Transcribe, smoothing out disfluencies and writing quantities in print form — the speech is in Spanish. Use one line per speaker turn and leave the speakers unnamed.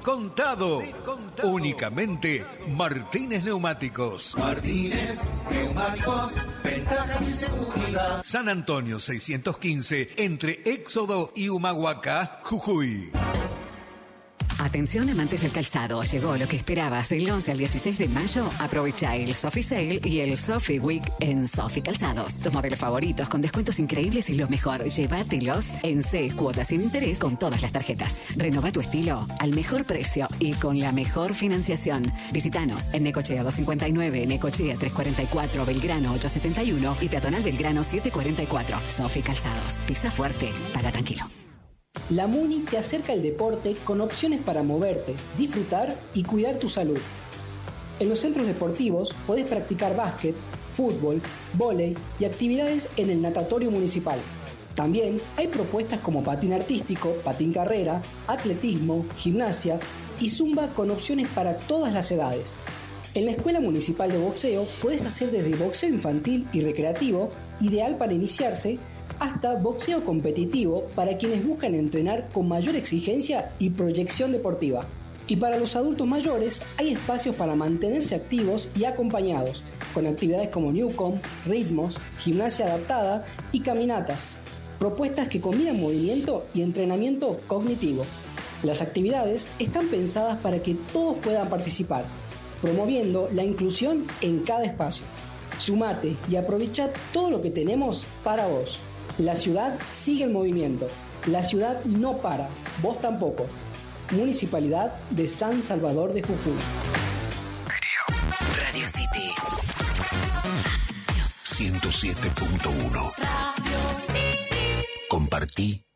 contado. Únicamente Martínez Neumáticos.
Martínez Neumáticos, ventajas y seguridad.
San Antonio 615, entre Éxodo y Humahuaca, Jujuy.
Atención amantes del calzado, llegó lo que esperabas. Del 11 al 16 de mayo, aprovecha el Sofi Sale y el Sofi Week en Sofi Calzados. Tus modelos favoritos con descuentos increíbles y lo mejor, llévatelos en 6 cuotas sin interés con todas las tarjetas. Renova tu estilo al mejor precio y con la mejor financiación. Visítanos en Necochea 259, Necochea 344, Belgrano 871 y Peatonal Belgrano 744. Sofi Calzados, pisa fuerte, paga tranquilo.
La MUNI te acerca al deporte con opciones para moverte, disfrutar y cuidar tu salud. En los centros deportivos podés practicar básquet, fútbol, vóley y actividades en el natatorio municipal. También hay propuestas como patín artístico, patín carrera, atletismo, gimnasia y zumba con opciones para todas las edades. En la Escuela Municipal de Boxeo podés hacer desde boxeo infantil y recreativo, ideal para iniciarse, hasta boxeo competitivo para quienes buscan entrenar con mayor exigencia y proyección deportiva. Y para los adultos mayores hay espacios para mantenerse activos y acompañados, con actividades como Newcom, ritmos, gimnasia adaptada y caminatas. Propuestas que combinan movimiento y entrenamiento cognitivo. Las actividades están pensadas para que todos puedan participar, promoviendo la inclusión en cada espacio. Sumate y aprovecha todo lo que tenemos para vos. La ciudad sigue el movimiento. La ciudad no para. Vos tampoco. Municipalidad de San Salvador de Jujuy.
Radio City 107.1.
Radio City.
Compartí